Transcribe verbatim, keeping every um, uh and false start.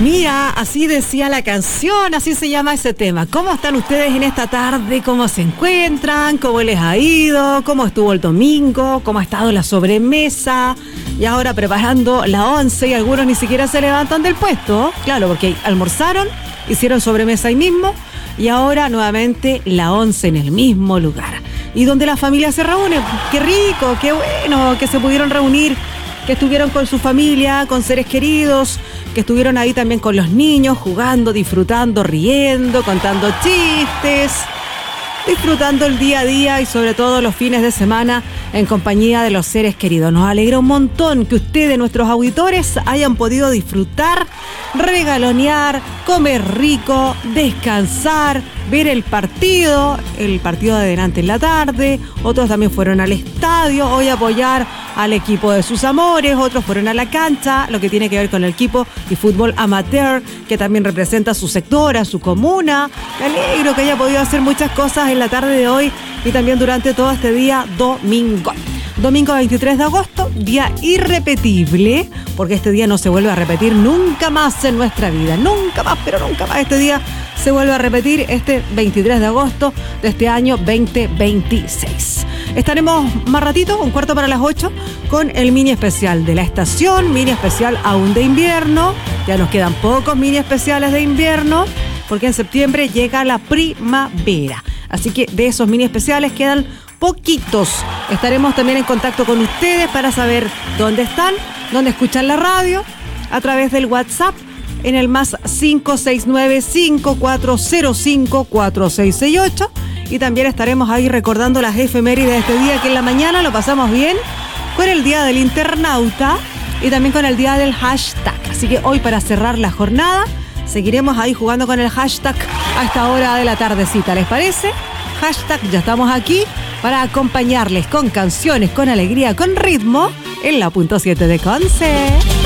Mira, así decía la canción, así se llama ese tema. ¿Cómo están ustedes en esta tarde? ¿Cómo se encuentran? ¿Cómo les ha ido? ¿Cómo estuvo el domingo? ¿Cómo ha estado la sobremesa? Y ahora preparando la once y algunos ni siquiera se levantan del puesto. Claro, porque almorzaron, hicieron sobremesa ahí mismo y ahora nuevamente la once en el mismo lugar. Y donde la familia se reúne. ¡Qué rico! ¡Qué bueno! Que se pudieron reunir, que estuvieron con su familia, con seres queridos, que estuvieron ahí también con los niños, jugando, disfrutando, riendo, contando chistes, disfrutando el día a día y sobre todo los fines de semana en compañía de los seres queridos. Nos alegra un montón que ustedes, nuestros auditores, hayan podido disfrutar, regalonear, comer rico, descansar, ver el partido, el partido de adelante en la tarde. Otros también fueron al estadio hoy a apoyar al equipo de sus amores, otros fueron a la cancha, lo que tiene que ver con el equipo y fútbol amateur, que también representa su sector, a su comuna. Me alegro que haya podido hacer muchas cosas en la tarde de hoy y también durante todo este día domingo. Domingo veintitrés de agosto, día irrepetible, porque este día no se vuelve a repetir nunca más en nuestra vida, nunca más, pero nunca más este día se vuelve a repetir, este veintitrés de agosto de este año veinte veintiséis. Estaremos más ratito, un cuarto para las ocho, con el mini especial de la estación, mini especial aún de invierno. Ya nos quedan pocos mini especiales de invierno, porque en septiembre llega la primavera. Así que de esos mini especiales quedan poquitos. Estaremos también en contacto con ustedes para saber dónde están, dónde escuchan la radio, a través del WhatsApp, en el más cinco seis nueve, cinco cuatro cero cinco, cuatro seis seis ocho. Y también estaremos ahí recordando las efemérides de este día, que en la mañana lo pasamos bien con el Día del Internauta y también con el Día del Hashtag. Así que hoy, para cerrar la jornada, seguiremos ahí jugando con el hashtag a esta hora de la tardecita. ¿Les parece? Hashtag, ya estamos aquí para acompañarles con canciones, con alegría, con ritmo en la punto siete de Conce.